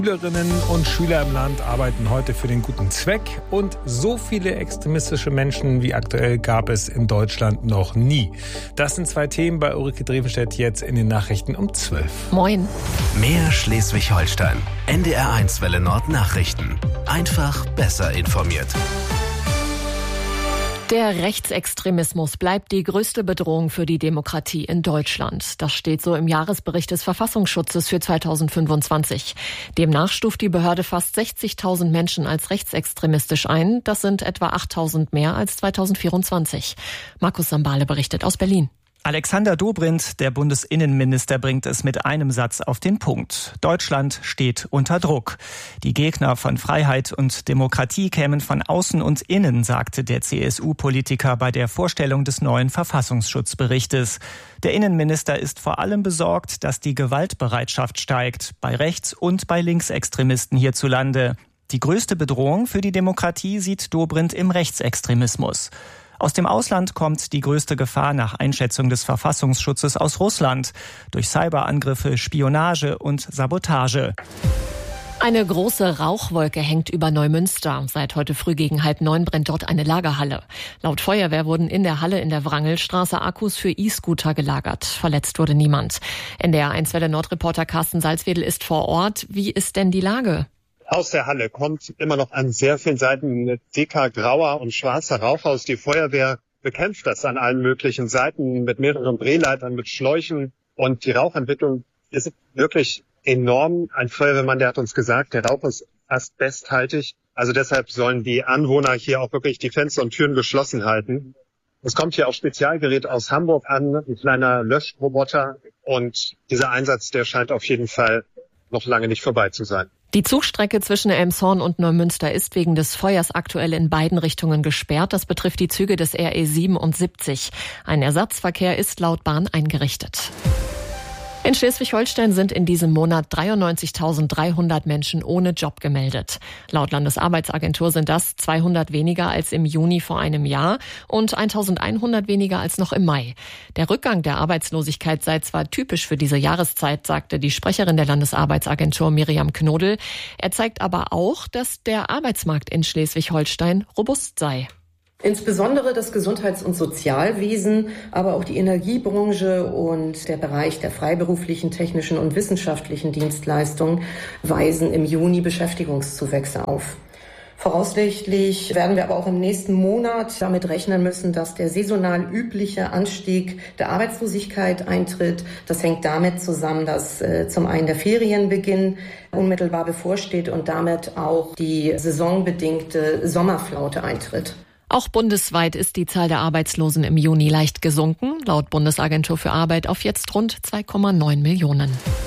Schülerinnen und Schüler im Land arbeiten heute für den guten Zweck und so viele extremistische Menschen wie aktuell gab es in Deutschland noch nie. Das sind zwei Themen bei Ulrike Drevenstedt jetzt in den Nachrichten um 12. Moin. Mehr Schleswig-Holstein. NDR1 Welle Nord Nachrichten. Einfach besser informiert. Der Rechtsextremismus bleibt die größte Bedrohung für die Demokratie in Deutschland. Das steht so im Jahresbericht des Verfassungsschutzes für 2025. Demnach stuft die Behörde fast 60.000 Menschen als rechtsextremistisch ein. Das sind etwa 8.000 mehr als 2024. Markus Sambale berichtet aus Berlin. Alexander Dobrindt, der Bundesinnenminister, bringt es mit einem Satz auf den Punkt. Deutschland steht unter Druck. Die Gegner von Freiheit und Demokratie kämen von außen und innen, sagte der CSU-Politiker bei der Vorstellung des neuen Verfassungsschutzberichtes. Der Innenminister ist vor allem besorgt, dass die Gewaltbereitschaft steigt, bei Rechts- und bei Linksextremisten hierzulande. Die größte Bedrohung für die Demokratie sieht Dobrindt im Rechtsextremismus. Aus dem Ausland kommt die größte Gefahr nach Einschätzung des Verfassungsschutzes aus Russland durch Cyberangriffe, Spionage und Sabotage. Eine große Rauchwolke hängt über Neumünster. Seit heute früh gegen 8:30 brennt dort eine Lagerhalle. Laut Feuerwehr wurden in der Halle in der Wrangelstraße Akkus für E-Scooter gelagert. Verletzt wurde niemand. NDR1 Welle Nord-Reporter Carsten Salzwedel ist vor Ort. Wie ist denn die Lage? Aus der Halle kommt immer noch an sehr vielen Seiten dicker, grauer und schwarzer Rauch aus. Die Feuerwehr bekämpft das an allen möglichen Seiten mit mehreren Drehleitern, mit Schläuchen. Und die Rauchentwicklung ist wirklich enorm. Ein Feuerwehrmann, der hat uns gesagt, der Rauch ist asbesthaltig. Also deshalb sollen die Anwohner hier auch wirklich die Fenster und Türen geschlossen halten. Es kommt hier auch Spezialgerät aus Hamburg an, ein kleiner Löschroboter. Und dieser Einsatz, der scheint auf jeden Fall noch lange nicht vorbei zu sein. Die Zugstrecke zwischen Elmshorn und Neumünster ist wegen des Feuers aktuell in beiden Richtungen gesperrt. Das betrifft die Züge des RE 77. Ein Ersatzverkehr ist laut Bahn eingerichtet. In Schleswig-Holstein sind in diesem Monat 93.300 Menschen ohne Job gemeldet. Laut Landesarbeitsagentur sind das 200 weniger als im Juni vor einem Jahr und 1.100 weniger als noch im Mai. Der Rückgang der Arbeitslosigkeit sei zwar typisch für diese Jahreszeit, sagte die Sprecherin der Landesarbeitsagentur Miriam Knodel. Er zeigt aber auch, dass der Arbeitsmarkt in Schleswig-Holstein robust sei. Insbesondere das Gesundheits- und Sozialwesen, aber auch die Energiebranche und der Bereich der freiberuflichen, technischen und wissenschaftlichen Dienstleistungen weisen im Juni Beschäftigungszuwächse auf. Voraussichtlich werden wir aber auch im nächsten Monat damit rechnen müssen, dass der saisonal übliche Anstieg der Arbeitslosigkeit eintritt. Das hängt damit zusammen, dass zum einen der Ferienbeginn unmittelbar bevorsteht und damit auch die saisonbedingte Sommerflaute eintritt. Auch bundesweit ist die Zahl der Arbeitslosen im Juni leicht gesunken, laut Bundesagentur für Arbeit auf jetzt rund 2,9 Millionen.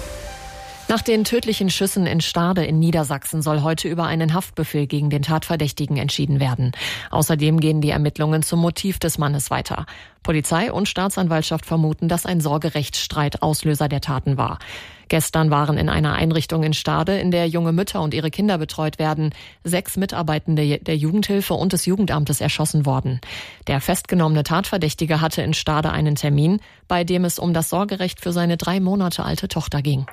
Nach den tödlichen Schüssen in Stade in Niedersachsen soll heute über einen Haftbefehl gegen den Tatverdächtigen entschieden werden. Außerdem gehen die Ermittlungen zum Motiv des Mannes weiter. Polizei und Staatsanwaltschaft vermuten, dass ein Sorgerechtsstreit Auslöser der Taten war. Gestern waren in einer Einrichtung in Stade, in der junge Mütter und ihre Kinder betreut werden, 6 Mitarbeitende der Jugendhilfe und des Jugendamtes erschossen worden. Der festgenommene Tatverdächtige hatte in Stade einen Termin, bei dem es um das Sorgerecht für seine 3 Monate alte Tochter ging.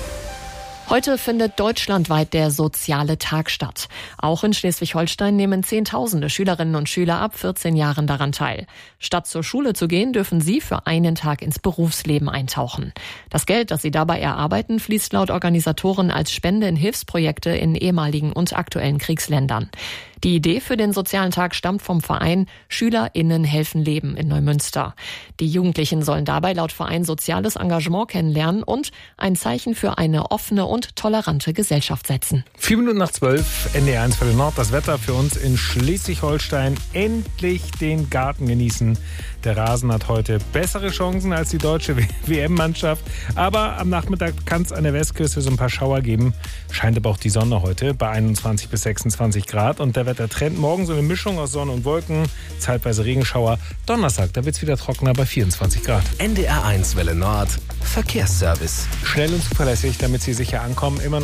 Heute findet deutschlandweit der Soziale Tag statt. Auch in Schleswig-Holstein nehmen Zehntausende Schülerinnen und Schüler ab 14 Jahren daran teil. Statt zur Schule zu gehen, dürfen sie für einen Tag ins Berufsleben eintauchen. Das Geld, das sie dabei erarbeiten, fließt laut Organisatoren als Spende in Hilfsprojekte in ehemaligen und aktuellen Kriegsländern. Die Idee für den Sozialen Tag stammt vom Verein SchülerInnen helfen Leben in Neumünster. Die Jugendlichen sollen dabei laut Verein soziales Engagement kennenlernen und ein Zeichen für eine offene und tolerante Gesellschaft setzen. 4 Minuten nach 12, NDR1 Welle Nord. Das Wetter für uns in Schleswig-Holstein. Endlich den Garten genießen. Der Rasen hat heute bessere Chancen als die deutsche WM-Mannschaft. Aber am Nachmittag kann es an der Westküste so ein paar Schauer geben. Scheint aber auch die Sonne heute bei 21 bis 26 Grad. Und der Wettertrend morgen so eine Mischung aus Sonne und Wolken, zeitweise Regenschauer. Donnerstag, da wird es wieder trockener bei 24 Grad. NDR1 Welle Nord, Verkehrsservice. Schnell und zuverlässig, damit Sie sicher ankommen, immer noch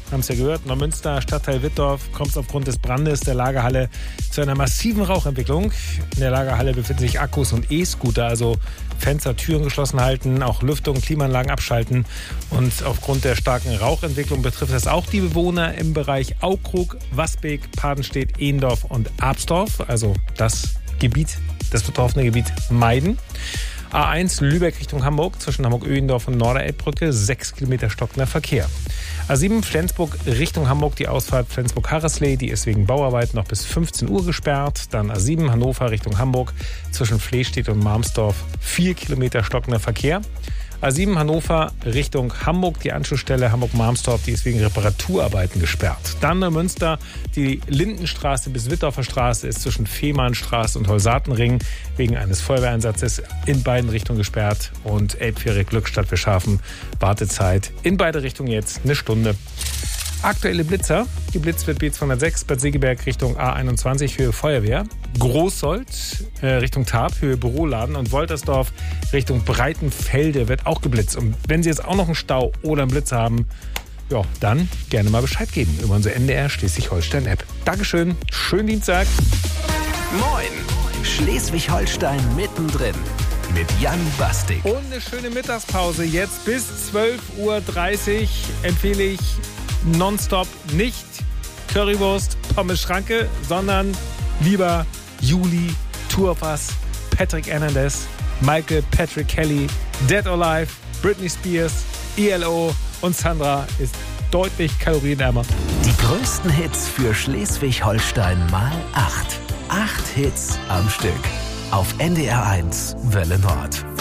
haben es ja gehört, Neumünster, Stadtteil Wittdorf, kommt es aufgrund des Brandes der Lagerhalle zu einer massiven Rauchentwicklung. In der Lagerhalle befinden sich Akkus und E-Scooter, also Fenster, Türen geschlossen halten, auch Lüftung, Klimaanlagen abschalten. Und aufgrund der starken Rauchentwicklung betrifft das auch die Bewohner im Bereich Aukrug, Wasbeek, Padenstedt, Ehendorf und Absdorf, also das betroffene Gebiet meiden. A1 Lübeck Richtung Hamburg, zwischen Hamburg-Öhendorf und Norderelbbrücke, 6 Kilometer stockender Verkehr. A7 Flensburg Richtung Hamburg, die Ausfahrt Flensburg-Harreslee, die ist wegen Bauarbeiten noch bis 15 Uhr gesperrt. Dann A7 Hannover Richtung Hamburg, zwischen Flehstedt und Marmsdorf, 4 Kilometer stockender Verkehr. A7 Hannover Richtung Hamburg, die Anschlussstelle Hamburg-Marmsdorf, die ist wegen Reparaturarbeiten gesperrt. Dann Neumünster, die Lindenstraße bis Wittdorfer Straße ist zwischen Fehmarnstraße und Holsatenring wegen eines Feuerwehreinsatzes in beiden Richtungen gesperrt. Und Elbfähre Glückstadt Bischhafen, Wartezeit in beide Richtungen jetzt 1 Stunde. Aktuelle Blitzer, geblitzt wird B206 Bad Segeberg Richtung A21 Höhe Feuerwehr, Großsold Richtung Tarp Höhe Büroladen und Woltersdorf Richtung Breitenfelde wird auch geblitzt. Und wenn Sie jetzt auch noch einen Stau oder einen Blitz haben, ja, dann gerne mal Bescheid geben über unsere NDR Schleswig-Holstein-App. Dankeschön, schönen Dienstag. Moin, Schleswig-Holstein mittendrin mit Jan Bastik. Und eine schöne Mittagspause. Jetzt bis 12.30 Uhr empfehle ich nonstop nicht Currywurst, Pommes Schranke, sondern lieber Juli, Two of Us, Patrick Hernandez, Michael Patrick Kelly, Dead or Alive, Britney Spears, ELO und Sandra ist deutlich kalorienärmer. Die größten Hits für Schleswig-Holstein mal 8. 8 Hits am Stück. Auf NDR 1 Welle Nord.